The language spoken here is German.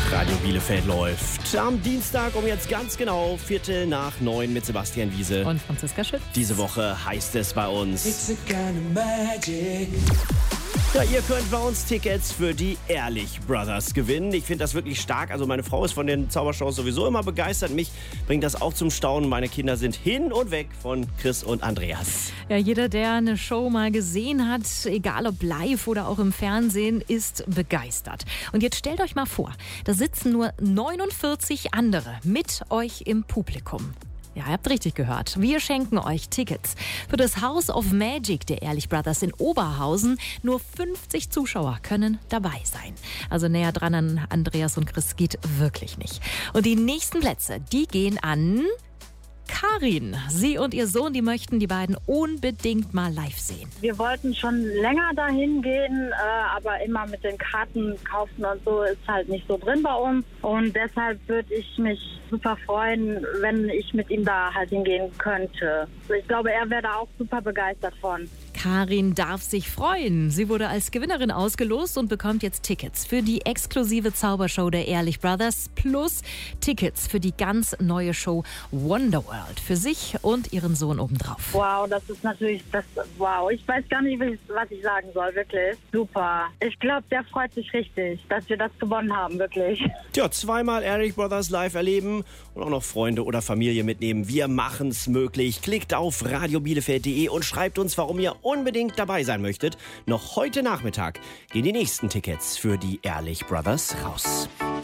Radio Bielefeld läuft am Dienstag um jetzt ganz genau 8:45 mit Sebastian Wiese und Franziska Schütz. Diese Woche heißt es bei uns: It's a kind of magic. Ja, ihr könnt bei uns Tickets für die Ehrlich Brothers gewinnen. Ich finde das wirklich stark. Also meine Frau ist von den Zaubershows sowieso immer begeistert. Mich bringt das auch zum Staunen. Meine Kinder sind hin und weg von Chris und Andreas. Ja, jeder, der eine Show mal gesehen hat, egal ob live oder auch im Fernsehen, ist begeistert. Und jetzt stellt euch mal vor, da sitzen nur 49 andere mit euch im Publikum. Ja, ihr habt richtig gehört. Wir schenken euch Tickets für das House of Magic der Ehrlich Brothers in Oberhausen. Nur 50 Zuschauer können dabei sein. Also näher dran an Andreas und Chris geht wirklich nicht. Und die nächsten Plätze, die gehen an Karin. Sie und ihr Sohn, die möchten die beiden unbedingt mal live sehen. Wir wollten schon länger dahin gehen, aber immer mit den Karten kaufen und so ist halt nicht so drin bei uns. Und deshalb würde ich mich super freuen, wenn ich mit ihm da halt hingehen könnte. Ich glaube, er wäre da auch super begeistert von. Karin darf sich freuen. Sie wurde als Gewinnerin ausgelost und bekommt jetzt Tickets für die exklusive Zaubershow der Ehrlich Brothers plus Tickets für die ganz neue Show Wonderworld für sich und ihren Sohn obendrauf. Wow, das ist natürlich wow. Ich weiß gar nicht, was ich sagen soll, wirklich. Super. Ich glaube, der freut sich richtig, dass wir das gewonnen haben, wirklich. Tja, zweimal Ehrlich Brothers live erleben und auch noch Freunde oder Familie mitnehmen. Wir machen's möglich. Klickt auf radiobielefeld.de und schreibt uns, warum ihr unbedingt dabei sein möchtet. Noch heute Nachmittag gehen die nächsten Tickets für die Ehrlich Brothers raus.